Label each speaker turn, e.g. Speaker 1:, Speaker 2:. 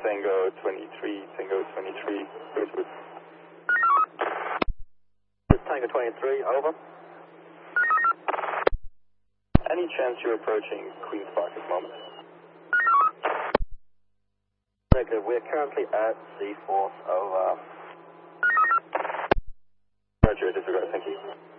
Speaker 1: Tango 23, Tango 23, Bridgewood.
Speaker 2: Tango 23, over.
Speaker 1: Any chance you're approaching Queen's Park at the moment?
Speaker 2: Negative, we're currently at Z4, over.
Speaker 1: Roger, disregard, thank you.